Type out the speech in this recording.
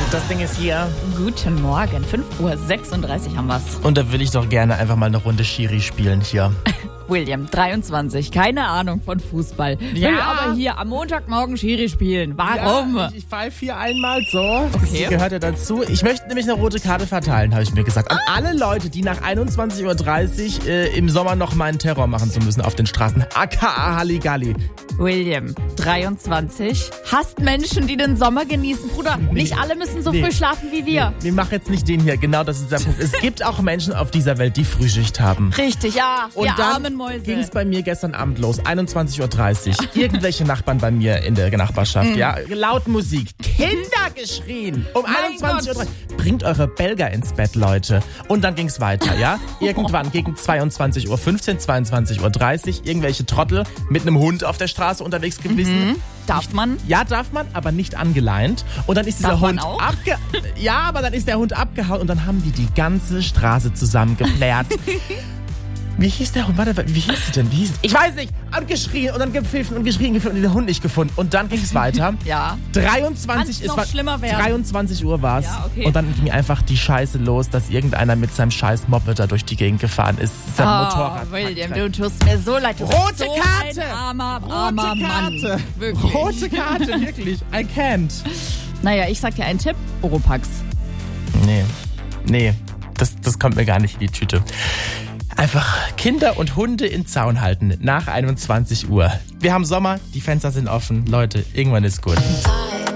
Das Ding ist hier. Guten Morgen, 5:36 Uhr haben wir's. Und da will ich doch gerne einfach mal eine Runde Schiri spielen hier. William, 23, keine Ahnung von Fußball. Ja. Will aber hier am Montagmorgen Schiri spielen. Warum? Ja, ich pfeife hier einmal so. Das Okay. gehört ja dazu. Ich möchte nämlich eine rote Karte verteilen, habe ich mir gesagt. An alle Leute, die nach 21:30 Uhr im Sommer noch mal einen Terror machen zu müssen auf den Straßen. aka Halligalli. William, 23, hasst Menschen, die den Sommer genießen. Bruder, nicht alle müssen so früh schlafen wie wir. Wir machen jetzt nicht den hier. Genau, das ist der Punkt. Es gibt auch Menschen auf dieser Welt, die Frühschicht haben. Richtig, ja. Und wir dann armen Mäuse. ging es bei mir gestern Abend los, 21:30 Uhr. Irgendwelche Nachbarn bei mir in der Nachbarschaft, ja, laut Musik, Kinder geschrien. Um 21:30 Uhr. Bringt eure Belger ins Bett, Leute. Und dann ging es weiter, ja. Irgendwann gegen 22:15 Uhr, 22:30 Uhr, irgendwelche Trottel mit einem Hund auf der Straße unterwegs gewesen. Darf man? Ja, darf man, aber nicht angeleint. Und dann ist dieser Darf man Hund auch? Ja, aber dann ist der Hund abgehauen und dann haben die ganze Straße zusammengeplärt. Wie hieß der Hund? Warte, wie hieß sie denn? Ich weiß nicht. Und geschrien und dann gepfiffen und den Hund nicht gefunden. Und dann ging es weiter. Ja. 23 Kann's noch schlimmer werden. 23 Uhr war es. Ja, okay. Und dann ging einfach die Scheiße los, dass irgendeiner mit seinem scheiß Moped da durch die Gegend gefahren ist. Sein Motorrad. William, du tust mir so leid. Du Rote bist so Karte! Ein armer Rote Mann. Karte. Wirklich. Rote Karte, wirklich. I can't. Naja, ich sag dir einen Tipp. Oropax. Nee. Das kommt mir gar nicht in die Tüte. Einfach Kinder und Hunde in Zaun halten nach 21 Uhr. Wir haben Sommer, die Fenster sind offen. Leute, irgendwann ist gut.